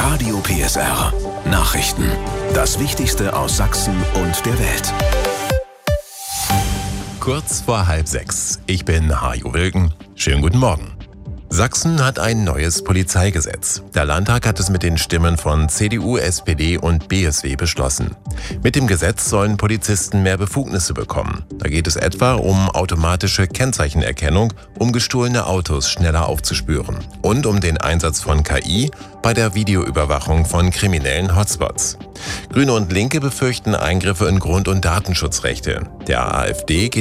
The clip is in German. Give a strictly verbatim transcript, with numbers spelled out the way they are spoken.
Radio P S R. Nachrichten. Das Wichtigste aus Sachsen und der Welt. Kurz vor halb sechs. Ich bin Hajo Wilken. Schönen guten Morgen. Sachsen hat ein neues Polizeigesetz. Der Landtag hat es mit den Stimmen von C D U, S P D und B S W beschlossen. Mit dem Gesetz sollen Polizisten mehr Befugnisse bekommen. Da geht es etwa um automatische Kennzeichenerkennung, um gestohlene Autos schneller aufzuspüren und um den Einsatz von K I bei der Videoüberwachung von kriminellen Hotspots. Grüne und Linke befürchten Eingriffe in Grund- und Datenschutzrechte. Der AfD geht